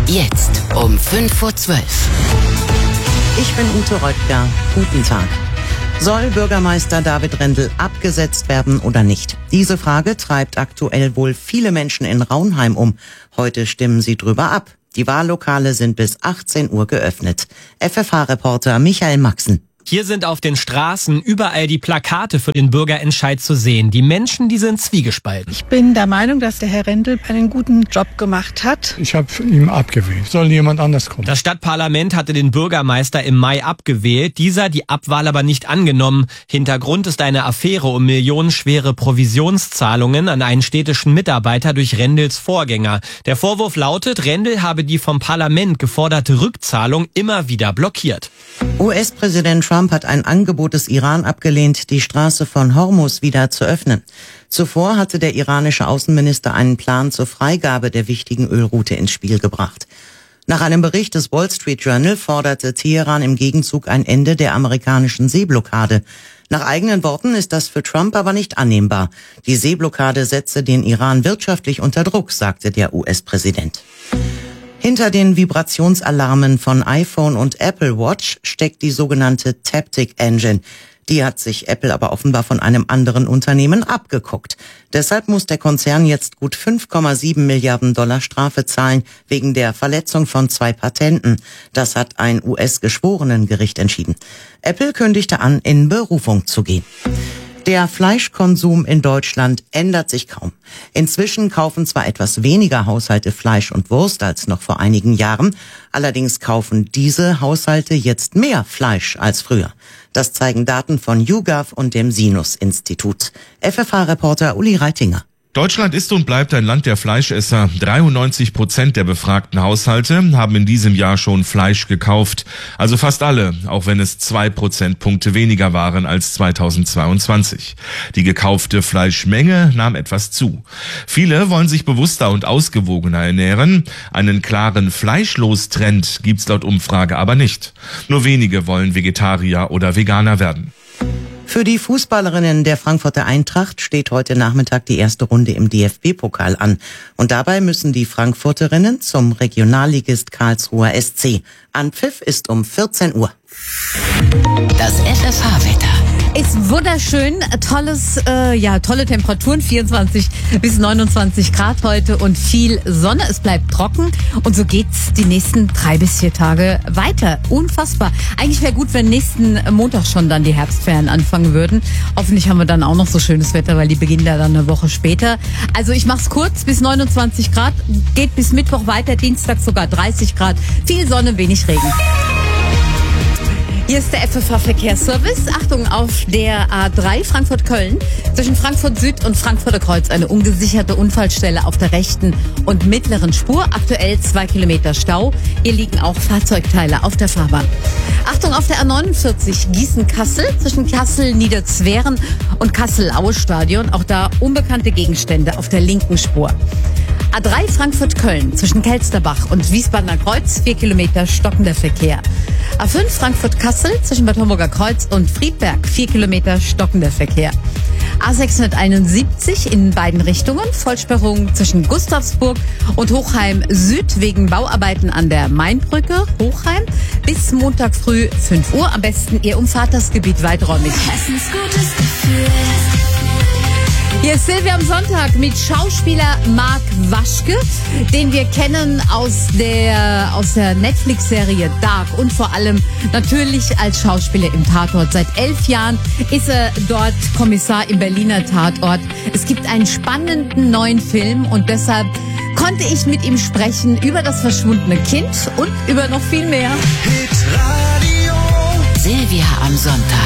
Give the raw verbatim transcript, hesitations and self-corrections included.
Jetzt um fünf vor zwölf. Ich bin Ute Röttger. Guten Tag. Soll Bürgermeister David Rendel abgesetzt werden oder nicht? Diese Frage treibt aktuell wohl viele Menschen in Raunheim um. Heute stimmen sie drüber ab. Die Wahllokale sind bis achtzehn Uhr geöffnet. F F H-Reporter Michael Maxen. Hier sind auf den Straßen überall die Plakate für den Bürgerentscheid zu sehen. Die Menschen, die sind zwiegespalten. Ich bin der Meinung, dass der Herr Rendel einen guten Job gemacht hat. Ich habe ihn abgewählt. Soll jemand anders kommen? Das Stadtparlament hatte den Bürgermeister im Mai abgewählt, dieser die Abwahl aber nicht angenommen. Hintergrund ist eine Affäre um millionenschwere Provisionszahlungen an einen städtischen Mitarbeiter durch Rendels Vorgänger. Der Vorwurf lautet, Rendel habe die vom Parlament geforderte Rückzahlung immer wieder blockiert. U S-Präsident Trump hat ein Angebot des Iran abgelehnt, die Straße von Hormuz wieder zu öffnen. Zuvor hatte der iranische Außenminister einen Plan zur Freigabe der wichtigen Ölroute ins Spiel gebracht. Nach einem Bericht des Wall Street Journal forderte Teheran im Gegenzug ein Ende der amerikanischen Seeblockade. Nach eigenen Worten ist das für Trump aber nicht annehmbar. Die Seeblockade setze den Iran wirtschaftlich unter Druck, sagte der U S-Präsident. Hinter den Vibrationsalarmen von iPhone und Apple Watch steckt die sogenannte Taptic Engine. Die hat sich Apple aber offenbar von einem anderen Unternehmen abgeguckt. Deshalb muss der Konzern jetzt gut fünf Komma sieben Milliarden Dollar Strafe zahlen wegen der Verletzung von zwei Patenten. Das hat ein U S-Geschworenengericht entschieden. Apple kündigte an, in Berufung zu gehen. Der Fleischkonsum in Deutschland ändert sich kaum. Inzwischen kaufen zwar etwas weniger Haushalte Fleisch und Wurst als noch vor einigen Jahren, allerdings kaufen diese Haushalte jetzt mehr Fleisch als früher. Das zeigen Daten von YouGov und dem Sinus-Institut. F F H-Reporter Uli Reitinger. Deutschland ist und bleibt ein Land der Fleischesser. dreiundneunzig Prozent der befragten Haushalte haben in diesem Jahr schon Fleisch gekauft. Also fast alle, auch wenn es zwei Prozentpunkte weniger waren als zweitausendzweiundzwanzig. Die gekaufte Fleischmenge nahm etwas zu. Viele wollen sich bewusster und ausgewogener ernähren. Einen klaren Fleischlos-Trend gibt's laut Umfrage aber nicht. Nur wenige wollen Vegetarier oder Veganer werden. Für die Fußballerinnen der Frankfurter Eintracht steht heute Nachmittag die erste Runde im D F B-Pokal an. Und dabei müssen die Frankfurterinnen zum Regionalligist Karlsruher S C. Anpfiff ist um vierzehn Uhr. Das F F H-Wetter. Ist wunderschön, tolles, äh, ja, tolle Temperaturen, vierundzwanzig bis neunundzwanzig Grad heute und viel Sonne. Es bleibt trocken und so geht's die nächsten drei bis vier Tage weiter. Unfassbar. Eigentlich wäre gut, wenn nächsten Montag schon dann die Herbstferien anfangen würden. Hoffentlich haben wir dann auch noch so schönes Wetter, weil die beginnen ja dann eine Woche später. Also ich mach's kurz, bis neunundzwanzig Grad, geht bis Mittwoch weiter, Dienstag sogar dreißig Grad. Viel Sonne, wenig Regen. Hier ist der F F H-Verkehrsservice. Achtung, auf der A drei Frankfurt-Köln zwischen Frankfurt Süd und Frankfurter Kreuz eine ungesicherte Unfallstelle auf der rechten und mittleren Spur. Aktuell zwei Kilometer Stau. Hier liegen auch Fahrzeugteile auf der Fahrbahn. Achtung, auf der A neunundvierzig Gießen-Kassel zwischen Kassel-Niederzweren und Kassel-Aue-Stadion. Auch da unbekannte Gegenstände auf der linken Spur. A drei Frankfurt-Köln zwischen Kelsterbach und Wiesbadener Kreuz, vier Kilometer stockender Verkehr. A fünf Frankfurt-Kassel zwischen Bad Homburger Kreuz und Friedberg, vier Kilometer stockender Verkehr. A sechshunderteinundsiebzig in beiden Richtungen, Vollsperrung zwischen Gustavsburg und Hochheim Süd wegen Bauarbeiten an der Mainbrücke, Hochheim, bis Montag früh fünf Uhr. Am besten ihr umfahrt das Gebiet weiträumig. Gutes Gefühl. Hier ist Silvia am Sonntag mit Schauspieler Marc Waschke, den wir kennen aus der, aus der Netflix-Serie Dark und vor allem natürlich als Schauspieler im Tatort. Seit elf Jahren ist er dort Kommissar im Berliner Tatort. Es gibt einen spannenden neuen Film und deshalb konnte ich mit ihm sprechen über das verschwundene Kind und über noch viel mehr. Silvia am Sonntag.